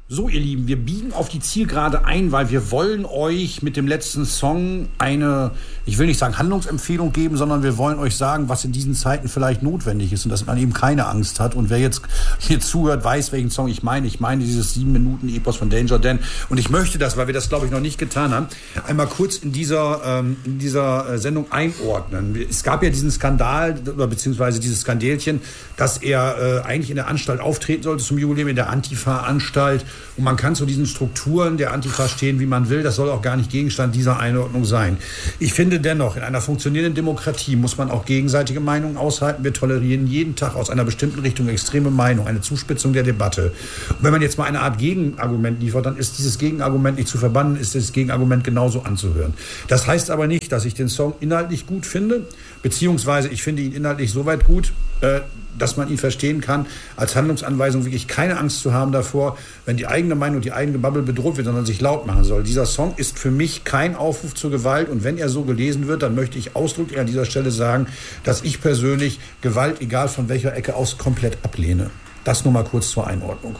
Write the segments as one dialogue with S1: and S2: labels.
S1: So, ihr Lieben, wir biegen auf die Zielgerade ein, weil wir wollen euch mit dem letzten Song eine, ich will nicht sagen Handlungsempfehlung geben, sondern wir wollen euch sagen, was in diesen Zeiten vielleicht notwendig ist und dass man eben keine Angst hat. Und wer jetzt hier zuhört, weiß, welchen Song ich meine. Ich meine dieses 7-Minuten-Epos von Danger Dan. Und ich möchte das, weil wir das, glaube ich, noch nicht getan haben, einmal kurz in dieser Sendung einordnen. Es gab ja diesen Skandal, oder beziehungsweise dieses Skandälchen, dass er eigentlich in der Anstalt auftreten sollte zum Jubiläum, in der Antifa-Anstalt. Und man kann zu diesen Strukturen der Antifa stehen, wie man will. Das soll auch gar nicht Gegenstand dieser Einordnung sein. Ich finde dennoch, in einer funktionierenden Demokratie muss man auch gegenseitige Meinungen aushalten. Wir tolerieren jeden Tag aus einer bestimmten Richtung extreme Meinung, eine Zuspitzung der Debatte. Und wenn man jetzt mal eine Art Gegenargument liefert, dann ist dieses Gegenargument nicht zu verbannen, ist das Gegenargument genauso anzuhören. Das heißt aber nicht, dass ich den Song inhaltlich gut finde, beziehungsweise ich finde ihn inhaltlich soweit gut, dass man ihn verstehen kann, als Handlungsanweisung wirklich keine Angst zu haben davor, wenn die eigene Meinung und die eigene Bubble bedroht wird, sondern sich laut machen soll. Dieser Song ist für mich kein Aufruf zur Gewalt und wenn er so gelesen wird, dann möchte ich ausdrücklich an dieser Stelle sagen, dass ich persönlich Gewalt, egal von welcher Ecke aus, komplett ablehne. Das nur mal kurz zur Einordnung.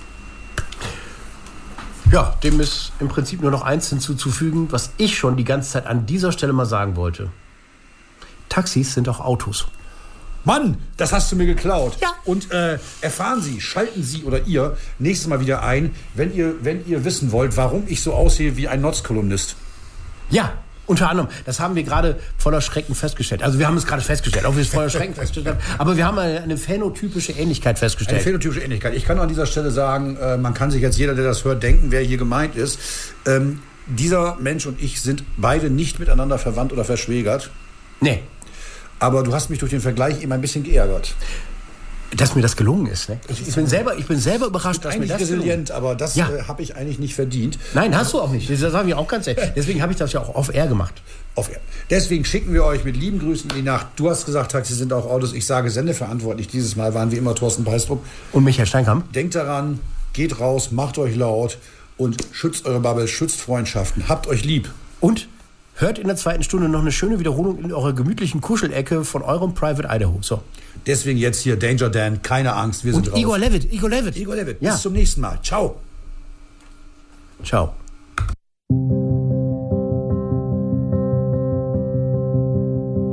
S2: Ja, dem ist im Prinzip nur noch eins hinzuzufügen, was ich schon die ganze Zeit an dieser Stelle mal sagen wollte. Taxis sind auch Autos.
S1: Mann, das hast du mir geklaut.
S2: Ja.
S1: Und erfahren Sie, schalten Sie oder ihr nächstes Mal wieder ein, wenn ihr wissen wollt, warum ich so aussehe wie ein Notz-Kolumnist.
S2: Ja, unter anderem. Das haben wir gerade voller Schrecken festgestellt. Also wir haben es gerade festgestellt, ob wir es voller Schrecken festgestellt haben. Aber wir haben eine phänotypische Ähnlichkeit festgestellt.
S1: Eine phänotypische Ähnlichkeit. Ich kann an dieser Stelle sagen, man kann sich jetzt jeder, der das hört, denken, wer hier gemeint ist. Dieser Mensch und ich sind beide nicht miteinander verwandt oder verschwägert.
S2: Nee.
S1: Aber du hast mich durch den Vergleich eben ein bisschen geärgert.
S2: Dass mir das gelungen ist. Ne? Ich bin selber überrascht, dass mir das
S1: resilient, aber das habe ich eigentlich nicht verdient.
S2: Nein, hast du auch nicht. Das sage ich auch ganz ehrlich. Deswegen habe ich das ja auch off-air gemacht.
S1: Off-air. Deswegen schicken wir euch mit lieben Grüßen in die Nacht. Du hast gesagt, Taxis sind auch Autos. Ich sage sendeverantwortlich. Dieses Mal waren wie immer Thorsten Peistrup.
S2: Und Michael Steinkamp.
S1: Denkt daran, geht raus, macht euch laut und schützt eure Bubble, schützt Freundschaften. Habt euch lieb.
S2: Und hört in der zweiten Stunde noch eine schöne Wiederholung in eurer gemütlichen Kuschelecke von eurem Private Idaho. So.
S1: Deswegen jetzt hier Danger Dan, keine Angst, wir sind raus.
S2: Igor Levit.
S1: Ja. Bis zum nächsten Mal. Ciao.
S2: Ciao.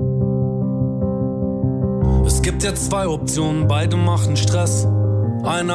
S3: Es gibt jetzt 2 Optionen, beide machen Stress. Einer